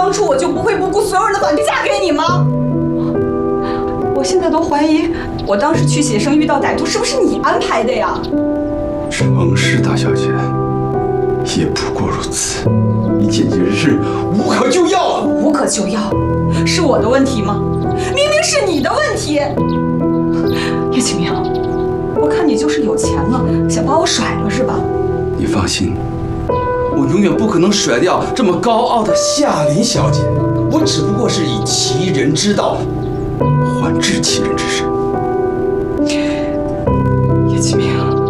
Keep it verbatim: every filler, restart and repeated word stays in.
当初我就不会不顾所有人的反对嫁给你吗？我现在都怀疑，我当时去写生遇到歹徒，是不是你安排的呀？ 程氏大小姐，也不过如此。你姐姐是无可救药了。 无可救药，是我的问题吗？明明是你的问题。叶启明，我看你就是有钱了，想把我甩了是吧？ 你放心，我永远不可能甩掉这么高傲的夏琳小姐。我只不过是以其人之道还治其人之身。 叶启明。